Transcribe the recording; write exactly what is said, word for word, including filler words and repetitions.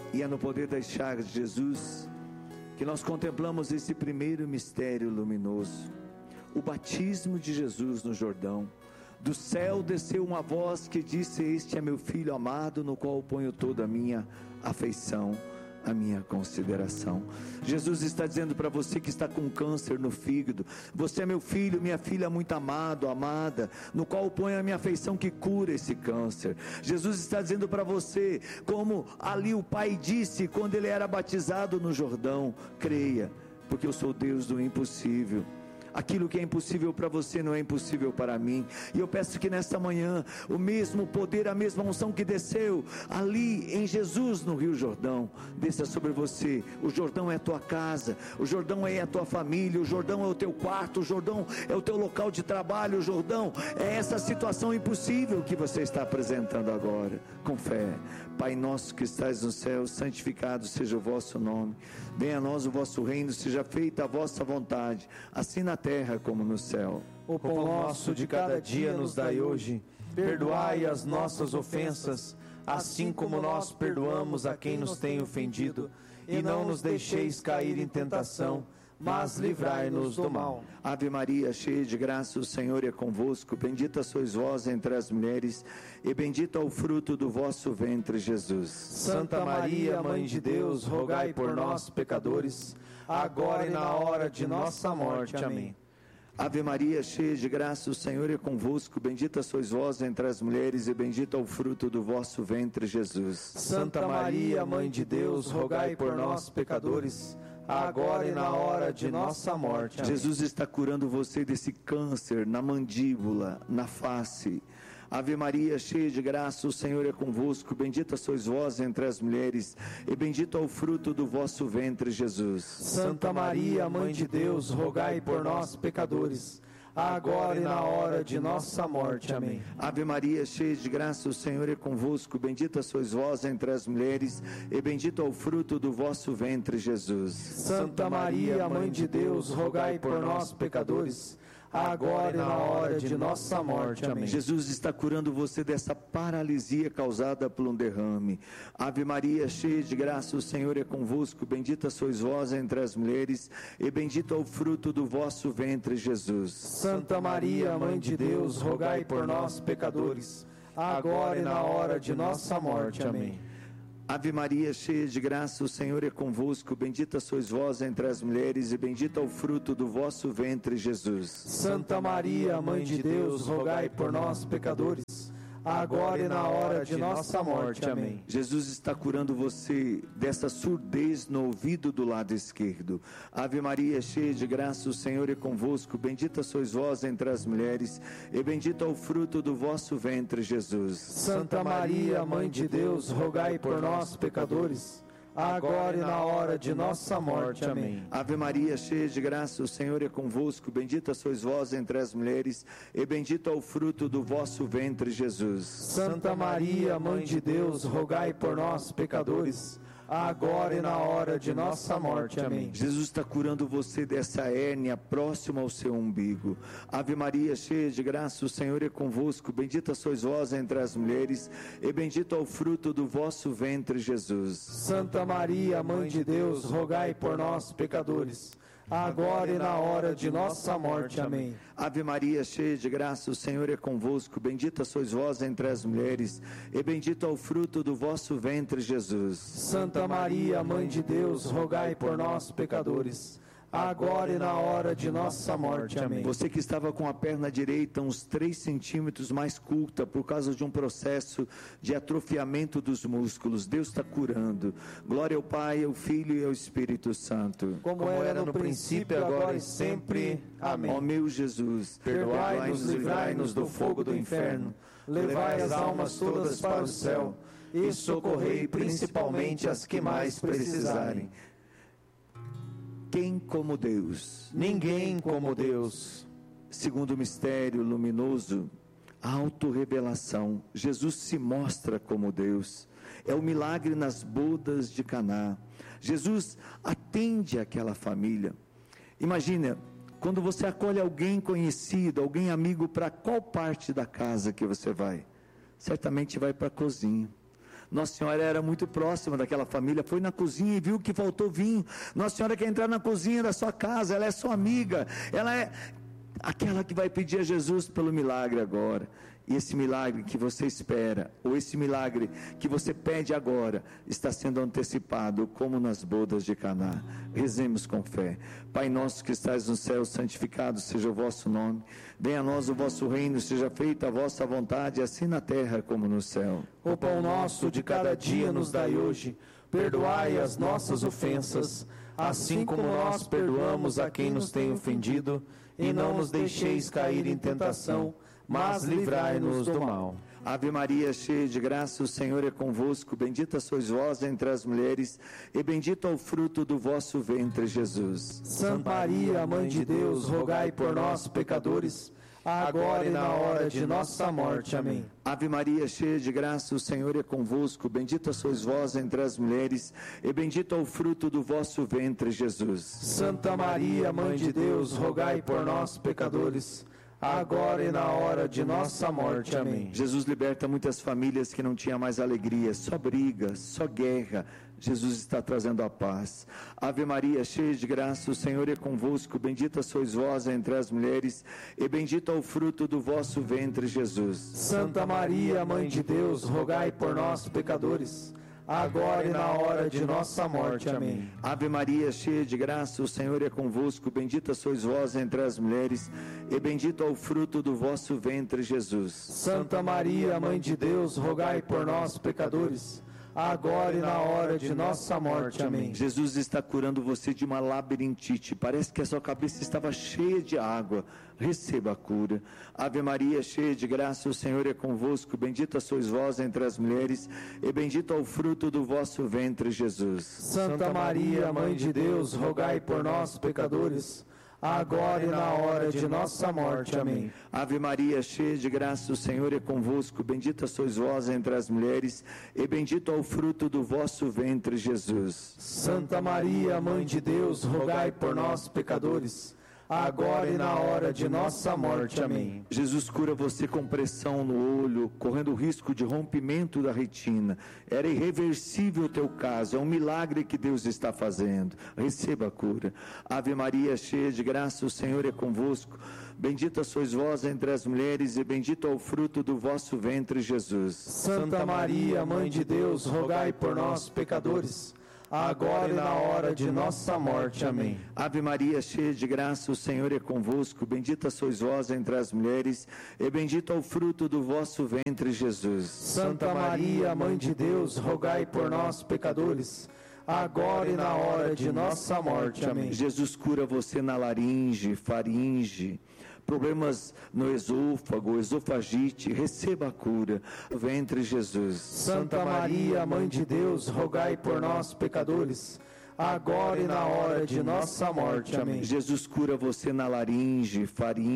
E é no poder das chagas de Jesus que nós contemplamos esse primeiro mistério luminoso, o batismo de Jesus no Jordão. Do céu desceu uma voz que disse: este é meu filho amado, no qual ponho toda a minha afeição, a minha consideração. Jesus está dizendo para você que está com câncer no fígado: você é meu filho, minha filha muito amado, amada, no qual ponho a minha afeição que cura esse câncer. Jesus está dizendo para você, como ali o Pai disse quando ele era batizado no Jordão: creia, porque eu sou Deus do impossível. Aquilo que é impossível para você não é impossível para mim. E eu peço que nesta manhã o mesmo poder, a mesma unção que desceu ali em Jesus no Rio Jordão, desça sobre você. O Jordão é a tua casa, o Jordão é a tua família, o Jordão é o teu quarto, o Jordão é o teu local de trabalho, o Jordão é essa situação impossível que você está apresentando agora. Com fé. Pai nosso que estás no céu, santificado seja o vosso nome, venha a nós o vosso reino, seja feita a vossa vontade, assim na terra como no céu. O pão nosso de cada dia nos dai hoje, perdoai as nossas ofensas, assim como nós perdoamos a quem nos tem ofendido, e não nos deixeis cair em tentação, mas livrai-nos do mal. Ave Maria, cheia de graça, o Senhor é convosco, bendita sois vós entre as mulheres, e bendito é o fruto do vosso ventre, Jesus. Santa Maria, Mãe de Deus, rogai por nós, pecadores, agora e na hora de nossa morte. Amém. Ave Maria, cheia de graça, o Senhor é convosco, bendita sois vós entre as mulheres, e bendito é o fruto do vosso ventre, Jesus. Santa Maria, Mãe de Deus, rogai por nós, pecadores, agora e na hora de nossa morte. Amém. Jesus está curando você desse câncer na mandíbula, na face. Ave Maria, cheia de graça, o Senhor é convosco, bendita sois vós entre as mulheres, e bendito é o fruto do vosso ventre, Jesus. Santa Maria, Mãe de Deus, rogai por nós, pecadores, agora e na hora de nossa morte. Amém. Ave Maria, cheia de graça, o Senhor é convosco, bendita sois vós entre as mulheres, e bendito é o fruto do vosso ventre, Jesus. Santa Maria, Mãe de Deus, rogai por nós, pecadores, agora e na hora de nossa morte. Amém. Jesus está curando você dessa paralisia causada por um derrame. Ave Maria, cheia de graça, o Senhor é convosco, bendita sois vós entre as mulheres, e bendito é o fruto do vosso ventre, Jesus. Santa Maria, Mãe de Deus, rogai por nós, pecadores, agora e na hora de nossa morte. Amém. Ave Maria, cheia de graça, o Senhor é convosco, bendita sois vós entre as mulheres, e bendito é o fruto do vosso ventre, Jesus. Santa Maria, Mãe de Deus, rogai por nós, pecadores, agora e na hora de nossa morte. Amém. Jesus está curando você dessa surdez no ouvido do lado esquerdo. Ave Maria, cheia de graça, o Senhor é convosco, bendita sois vós entre as mulheres, e bendito é o fruto do vosso ventre, Jesus. Santa Maria, Mãe de Deus, rogai por nós, pecadores, agora e na hora de nossa morte. Amém. Ave Maria, cheia de graça, o Senhor é convosco, bendita sois vós entre as mulheres, e bendito é o fruto do vosso ventre, Jesus. Santa Maria, Mãe de Deus, rogai por nós, pecadores, agora e na hora de nossa morte. Amém. Jesus está curando você dessa hérnia próxima ao seu umbigo. Ave Maria, cheia de graça, o Senhor é convosco, bendita sois vós entre as mulheres, e bendito é o fruto do vosso ventre, Jesus. Santa Maria, Mãe de Deus, rogai por nós, pecadores, agora e na hora de nossa morte. Amém. Ave Maria, cheia de graça, o Senhor é convosco, bendita sois vós entre as mulheres, e bendito é o fruto do vosso ventre, Jesus. Santa Maria, Mãe de Deus, rogai por nós, pecadores, agora e na hora de nossa morte. Amém. Você que estava com a perna direita uns três centímetros mais curta por causa de um processo de atrofiamento dos músculos, Deus está curando. Glória ao Pai, ao Filho e ao Espírito Santo, como, como era no princípio, agora e sempre. Amém. Ó meu Jesus, perdoai-nos, livrai-nos do fogo do inferno, levai as almas todas para o céu, e socorrei principalmente as que mais precisarem. Quem como Deus? Ninguém como Deus. Segundo mistério luminoso, a autorrevelação. Jesus se mostra como Deus. É o milagre nas bodas de Caná. Jesus atende aquela família. Imagina, quando você acolhe alguém conhecido, alguém amigo, para qual parte da casa que você vai? Certamente vai para a cozinha. Nossa Senhora era muito próxima daquela família, foi na cozinha e viu que faltou vinho. Nossa Senhora quer entrar na cozinha da sua casa, ela é sua amiga, ela é aquela que vai pedir a Jesus pelo milagre agora. E esse milagre que você espera, ou esse milagre que você pede agora, está sendo antecipado, como nas bodas de Caná. Rezemos com fé. Pai nosso que estais no céu, santificado seja o vosso nome. Venha a nós o vosso reino, seja feita a vossa vontade, assim na terra como no céu. O pão nosso de cada dia nos dai hoje. Perdoai as nossas ofensas, assim como nós perdoamos a quem nos tem ofendido. E não nos deixeis cair em tentação, mas livrai-nos do mal. Ave Maria, cheia de graça, o Senhor é convosco. Bendita sois vós entre as mulheres, e bendito é o fruto do vosso ventre, Jesus. Santa Maria, Mãe de Deus, rogai por nós, pecadores, agora e na hora de nossa morte. Amém. Ave Maria, cheia de graça, o Senhor é convosco. Bendita sois vós entre as mulheres, e bendito é o fruto do vosso ventre, Jesus. Santa Maria, Mãe de Deus, rogai por nós, pecadores, agora e na hora de nossa morte. Amém. Jesus liberta muitas famílias que não tinham mais alegria, só briga, só guerra. Jesus está trazendo a paz. Ave Maria, cheia de graça, o Senhor é convosco. Bendita sois vós entre as mulheres, e bendito é o fruto do vosso ventre, Jesus. Santa Maria, Mãe de Deus, rogai por nós, pecadores, agora e na hora de nossa morte. Amém. Ave Maria, cheia de graça, o Senhor é convosco. Bendita sois vós entre as mulheres, e bendito é o fruto do vosso ventre, Jesus. Santa Maria, Mãe de Deus, rogai por nós, pecadores, agora e na hora de nossa morte. Amém. Jesus está curando você de uma labirintite. Parece que a sua cabeça estava cheia de água. Receba a cura. Ave Maria, cheia de graça, o Senhor é convosco. Bendita sois vós entre as mulheres, e bendito é o fruto do vosso ventre, Jesus. Santa Maria, Mãe de Deus, rogai por nós, pecadores, agora e na hora de nossa morte. Amém. Ave Maria, cheia de graça, o Senhor é convosco. Bendita sois vós entre as mulheres, e bendito é o fruto do vosso ventre, Jesus. Santa Maria, Mãe de Deus, rogai por nós, pecadores, agora e na hora de nossa morte. Amém. Jesus cura você com pressão no olho, correndo o risco de rompimento da retina. Era irreversível o teu caso, é um milagre que Deus está fazendo. Receba a cura. Ave Maria, cheia de graça, o Senhor é convosco. Bendita sois vós entre as mulheres, e bendito é o fruto do vosso ventre, Jesus. Santa Maria, Mãe de Deus, rogai por nós, pecadores, agora e na hora de nossa morte. Amém. Ave Maria, cheia de graça, o Senhor é convosco. Bendita sois vós entre as mulheres, e bendito é o fruto do vosso ventre, Jesus. Santa Maria, Mãe de Deus, rogai por nós, pecadores, agora e na hora de nossa morte. Amém. Jesus cura você na laringe, faringe, problemas no esôfago, esofagite. Receba a cura. Ventre, Jesus. Santa Maria, Mãe de Deus, rogai por nós, pecadores, agora e na hora de nossa morte. Amém. Jesus cura você na laringe, faringe,